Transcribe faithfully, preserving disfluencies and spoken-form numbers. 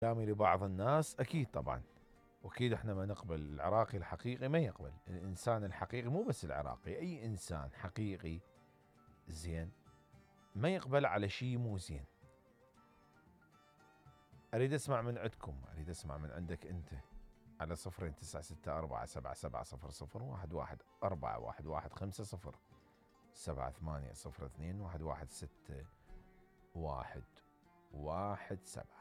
كلامي لبعض الناس أكيد طبعا، وأكيد إحنا ما نقبل. العراقي الحقيقي ما يقبل، الإنسان الحقيقي مو بس العراقي، أي إنسان حقيقي زين ما يقبل على شيء مو زين. أريد أسمع من عندكم، أريد أسمع من عندك أنت على صفرين تسعة ستة أربعة سبعة سبعة صفر صفر واحد واحد أربعة واحد واحد خمسة صفر سبعة ثمانية صفر اثنين واحد واحد ستة واحد واحد سبعة.